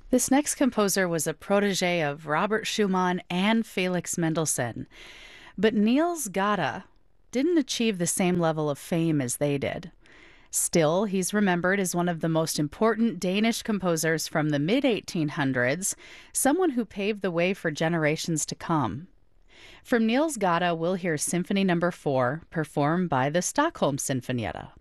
This next composer was a protege of Robert Schumann and Felix Mendelssohn, but Niels Gade didn't achieve the same level of fame as they did. Still, he's remembered as one of the most important Danish composers from the mid 1800s, someone who paved the way for generations to come. From Niels Gade, we'll hear Symphony Number 4, performed by the Stockholm Sinfonietta.